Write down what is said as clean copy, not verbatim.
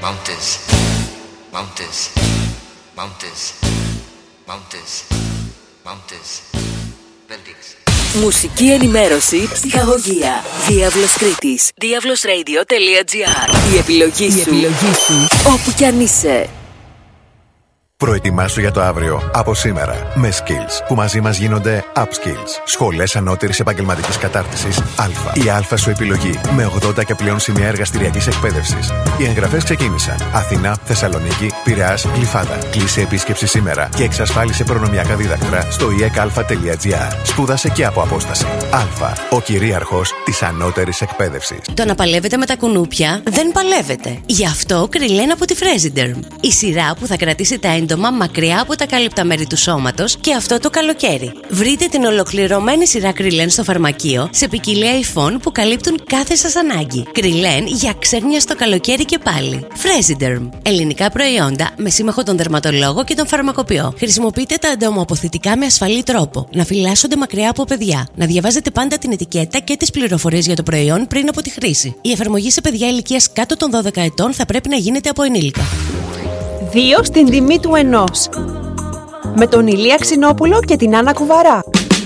mountains, mountains, mountains, mountains, mountains, buildings. Μουσική ενημέρωση, ψυχαγωγία. Διάβλος Κρήτης. Diavlosradio.gr. Η επιλογή σου. Όπου κι αν είσαι. Προετοιμάσου για το αύριο από σήμερα με Skills που μαζί μας γίνονται Upskills. Σχολές ανώτερης επαγγελματικής κατάρτισης Α. Η Α σου επιλογή με 80 και πλέον σημεία εργαστηριακής εκπαίδευσης. Οι εγγραφές ξεκίνησαν. Αθήνα, Θεσσαλονίκη, Πειραιάς, Γλυφάδα. Κλείσε επίσκεψη σήμερα και εξασφάλισε προνομιακά δίδακτρα στο iekalfa.gr. Σπούδασε και από απόσταση. Α. Ο κυρίαρχος της ανώτερης εκπαίδευσης. Το να παλεύετε με τα κουνούπια δεν παλεύετε. Γι' αυτό Κριλέν από τη Fresiderm. Η σειρά που θα κρατήσει τα έντομα μακριά από τα κάλυπτα μέρη του σώματος και αυτό το καλοκαίρι. Βρείτε την ολοκληρωμένη σειρά Κριλέν στο φαρμακείο σε ποικιλία υφών που καλύπτουν κάθε σας ανάγκη. Κριλέν για ξέρνια στο καλοκαίρι και πάλι. Fresiderm. Ελληνικά προϊόντα με σύμμαχο τον δερματολόγο και τον φαρμακοποιό. Χρησιμοποιείτε τα εντομοαποθητικά με ασφαλή τρόπο. Να φυλάσσονται μακριά από παιδιά. Να διαβάζετε πάντα την ετικέτα και τις πληροφορίες για το προϊόν πριν από τη χρήση. Η εφαρμογή σε παιδιά ηλικίας κάτω των 12 ετών θα πρέπει να γίνεται από ενήλικα. 2 στην τιμή του 1. Με τον Ηλία Ξινόπουλο και την Άννα Κουβαρά.